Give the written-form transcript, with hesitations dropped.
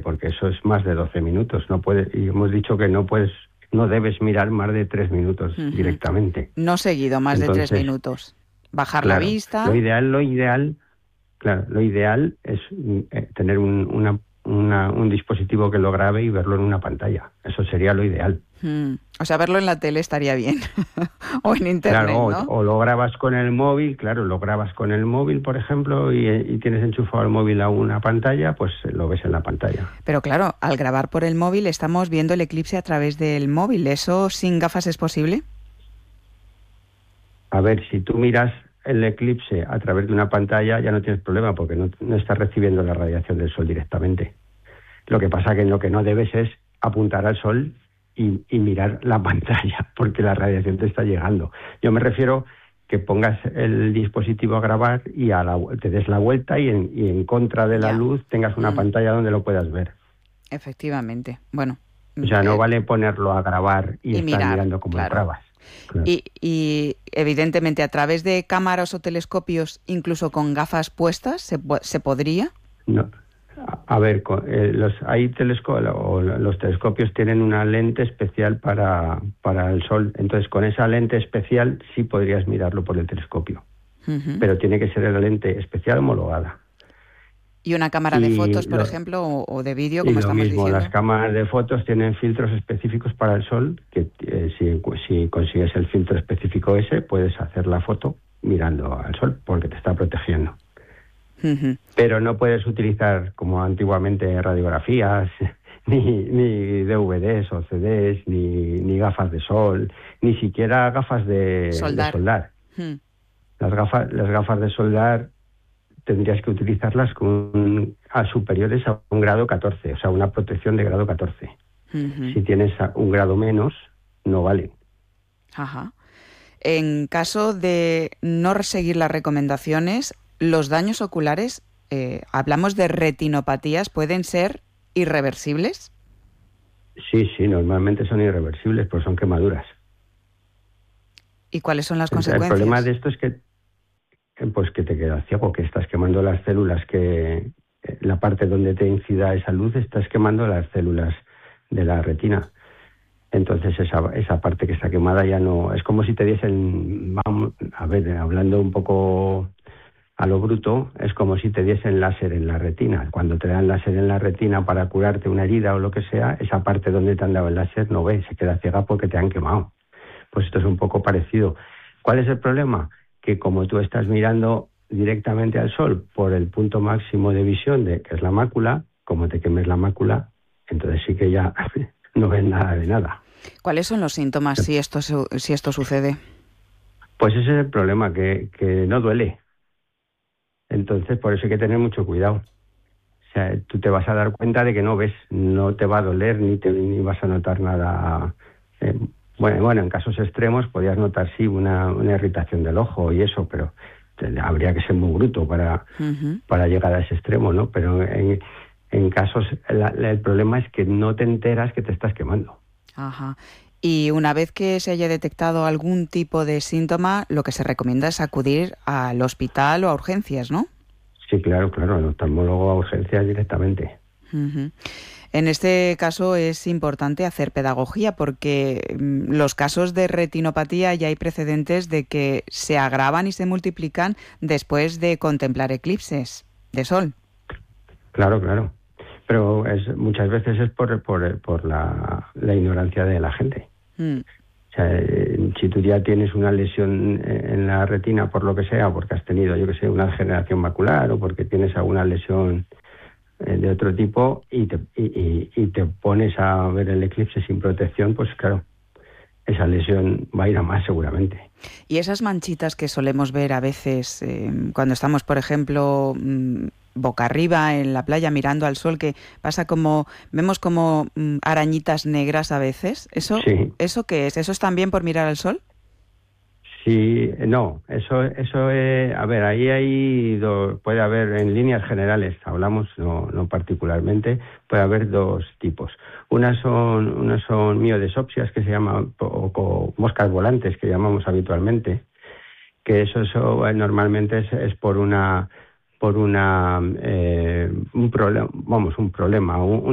porque eso es más de 12 minutos. Y hemos dicho que no debes mirar más de 3 minutos directamente. No seguido, más de 3 minutos. Bajar la vista. Lo ideal es tener un dispositivo que lo grabe y verlo en una pantalla. Eso sería lo ideal. O sea, verlo en la tele estaría bien. O en internet, claro, ¿no? O lo grabas con el móvil, por ejemplo, y tienes enchufado el móvil a una pantalla, pues lo ves en la pantalla. Pero claro, al grabar por el móvil estamos viendo el eclipse a través del móvil. ¿Eso sin gafas es posible? A ver, si tú miras el eclipse a través de una pantalla ya no tienes problema porque no estás recibiendo la radiación del sol directamente. Lo que pasa que lo que no debes es apuntar al sol y mirar la pantalla porque la radiación te está llegando. Yo me refiero que pongas el dispositivo a grabar y te des la vuelta y en contra de la luz tengas una pantalla donde lo puedas ver. Efectivamente. Bueno. O sea, no vale ponerlo a grabar y estar mirando como claro. grabas. Claro. Y evidentemente a través de cámaras o telescopios, incluso con gafas puestas, ¿se podría? No. A ver, los telescopios tienen una lente especial para el sol. Entonces, con esa lente especial sí podrías mirarlo por el telescopio. Pero tiene que ser la lente especial homologada. ¿Y una cámara de fotos, por ejemplo, o de vídeo, como estamos diciendo? Las cámaras de fotos tienen filtros específicos para el sol, que si consigues el filtro específico ese, puedes hacer la foto mirando al sol, porque te está protegiendo. Pero no puedes utilizar, como antiguamente, radiografías, ni DVDs o CDs, ni gafas de sol, ni siquiera gafas de soldar. Las gafas de soldar tendrías que utilizarlas a superiores a un grado 14, o sea, una protección de grado 14. Si tienes un grado menos, no vale. Ajá. En caso de no seguir las recomendaciones, los daños oculares, hablamos de retinopatías, ¿pueden ser irreversibles? Sí, normalmente son irreversibles, pues son quemaduras. ¿Y cuáles son las consecuencias? El problema de esto es que te quedas ciego, que estás quemando las células, la parte donde te incida esa luz, estás quemando las células de la retina. Entonces esa parte que está quemada ya no... Es como si te diesen, hablando un poco a lo bruto, es como si te diesen láser en la retina. Cuando te dan láser en la retina para curarte una herida o lo que sea, esa parte donde te han dado el láser no ves, se queda ciega porque te han quemado. Pues esto es un poco parecido. ¿Cuál es el problema? Que como tú estás mirando directamente al sol por el punto máximo de visión, que es la mácula, como te quemes la mácula, entonces sí que ya no ves nada de nada. ¿Cuáles son los síntomas si esto sucede? Pues ese es el problema, que no duele. Entonces por eso hay que tener mucho cuidado. O sea, tú te vas a dar cuenta de que no ves, no te va a doler ni vas a notar nada. Bueno, en casos extremos podrías notar sí una irritación del ojo y eso, pero habría que ser muy bruto para llegar a ese extremo, ¿no? Pero en casos el problema es que no te enteras que te estás quemando. Ajá. Y una vez que se haya detectado algún tipo de síntoma, lo que se recomienda es acudir al hospital o a urgencias, ¿no? Sí, claro, al oftalmólogo a urgencias directamente. En este caso es importante hacer pedagogía porque los casos de retinopatía ya hay precedentes de que se agravan y se multiplican después de contemplar eclipses de sol. Claro. Pero muchas veces es por la ignorancia de la gente. O sea, si tú ya tienes una lesión en la retina por lo que sea, porque has tenido, una degeneración macular o porque tienes alguna lesión de otro tipo y te pones a ver el eclipse sin protección, pues claro, esa lesión va a ir a más seguramente. Y esas manchitas que solemos ver a veces cuando estamos, por ejemplo, boca arriba en la playa mirando al sol, que vemos como arañitas negras a veces. ¿Eso qué es? ¿Eso es también por mirar al sol? Sí, no, eso a ver, ahí puede haber, en líneas generales, hablamos, no particularmente, puede haber dos tipos. Unas son miodesopsias, que se llaman, o moscas volantes, que llamamos habitualmente, que eso normalmente es por un problema,